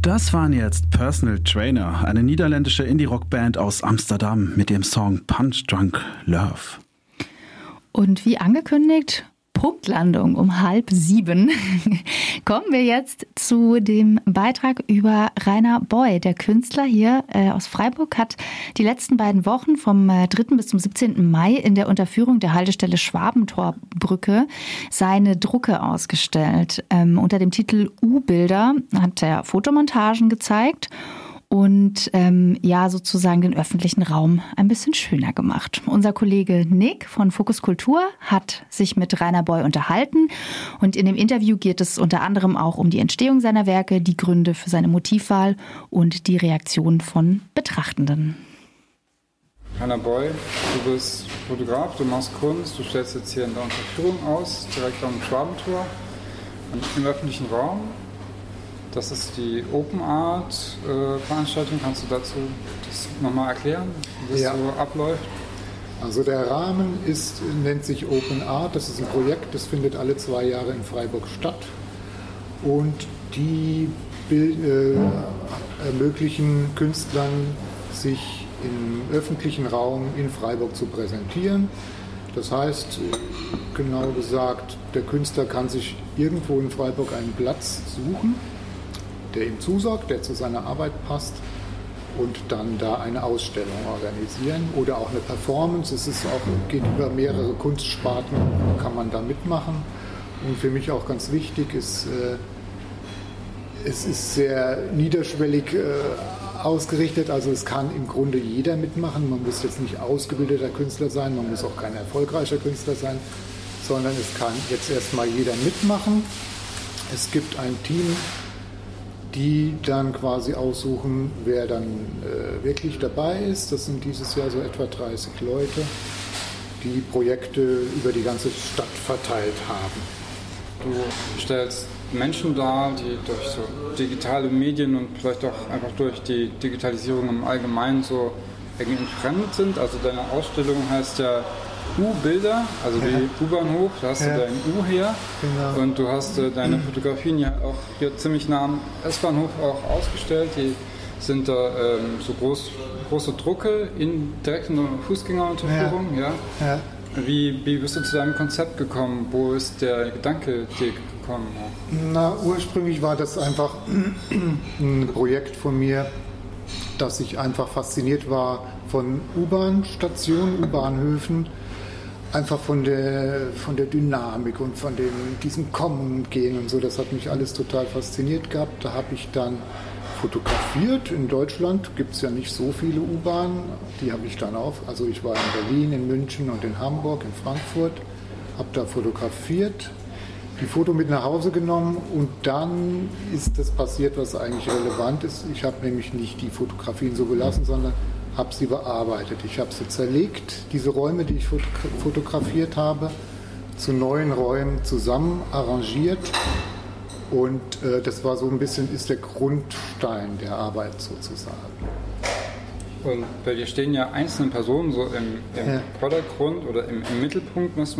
Das waren jetzt Personal Trainer, eine niederländische Indie-Rock-Band aus Amsterdam mit dem Song Punch Drunk Love. Und wie angekündigt, Punktlandung um 6:30. Kommen wir jetzt zu dem Beitrag über Rainer Boy. Der Künstler hier aus Freiburg hat die letzten beiden Wochen vom 3. bis zum 17. Mai in der Unterführung der Haltestelle Schwabentorbrücke seine Drucke ausgestellt. Unter dem Titel U-Bilder hat er Fotomontagen gezeigt und sozusagen den öffentlichen Raum ein bisschen schöner gemacht. Unser Kollege Nick von Fokus Kultur hat sich mit Rainer Boy unterhalten und in dem Interview geht es unter anderem auch um die Entstehung seiner Werke, die Gründe für seine Motivwahl und die Reaktion von Betrachtenden. Rainer Boy, du bist Fotograf, du machst Kunst, du stellst jetzt hier in der Unterführung aus, direkt am Schwabentor, im öffentlichen Raum. Das ist die Open Art Veranstaltung. Kannst du dazu das nochmal erklären, wie das so abläuft? Also der Rahmen nennt sich Open Art. Das ist ein Projekt, das findet alle 2 Jahre in Freiburg statt. Und die ermöglichen Künstlern, sich im öffentlichen Raum in Freiburg zu präsentieren. Das heißt, genau gesagt, der Künstler kann sich irgendwo in Freiburg einen Platz suchen, der ihm zusagt, der zu seiner Arbeit passt und dann da eine Ausstellung organisieren oder auch eine Performance. Geht über mehrere Kunstsparten, kann man da mitmachen. Und für mich auch ganz wichtig ist, es ist sehr niederschwellig ausgerichtet, also es kann im Grunde jeder mitmachen. Man muss jetzt nicht ausgebildeter Künstler sein, man muss auch kein erfolgreicher Künstler sein, sondern es kann jetzt erstmal jeder mitmachen. Es gibt ein Team, die dann quasi aussuchen, wer dann wirklich dabei ist. Das sind dieses Jahr so etwa 30 Leute, die Projekte über die ganze Stadt verteilt haben. Du stellst Menschen dar, die durch so digitale Medien und vielleicht auch einfach durch die Digitalisierung im Allgemeinen so irgendwie entfremdet sind. Also deine Ausstellung heißt ja U-Bilder, also wie U-Bahnhof, da hast du dein U her. Genau. Und du hast deine Fotografien ja auch hier ziemlich nah am S-Bahnhof auch ausgestellt. Die sind da so große Drucke direkt in der Fußgängerunterführung. Ja. Wie bist du zu deinem Konzept gekommen? Wo ist der Gedanke dir gekommen? Na, ursprünglich war das einfach ein Projekt von mir, dass ich einfach fasziniert war von U-Bahn-Stationen, U-Bahnhöfen, einfach von der Dynamik und von diesem Kommen und Gehen und so. Das hat mich alles total fasziniert gehabt. Da habe ich dann fotografiert. In Deutschland gibt es ja nicht so viele U-Bahnen. Die habe ich dann also ich war in Berlin, in München und in Hamburg, in Frankfurt, habe da fotografiert, die Foto mit nach Hause genommen und dann ist das passiert, was eigentlich relevant ist. Ich habe nämlich nicht die Fotografien so gelassen, sondern habe sie bearbeitet. Ich habe sie zerlegt, diese Räume, die ich fotografiert habe, zu neuen Räumen zusammen arrangiert und das war so ein bisschen, ist der Grundstein der Arbeit sozusagen. Und bei dir stehen ja einzelne Personen so im Vordergrund oder im Mittelpunkt, muss